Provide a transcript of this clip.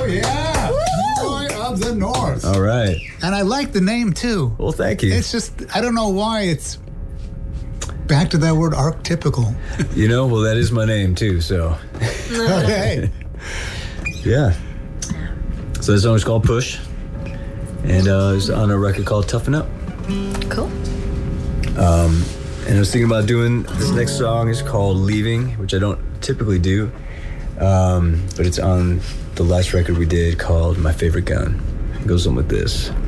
yeah. Boy of the North. All right. And I like the name, too. Well, thank you. It's just, I don't know why it's back to that word archetypical. Well, that is my name, too, so. Okay. Yeah. So this song is called Push. And it's on a record called Toughen Up. Cool. And I was thinking about doing this next song is called Leaving, which I don't typically do. But it's on the last record we did called My Favorite Gun. It goes on with this.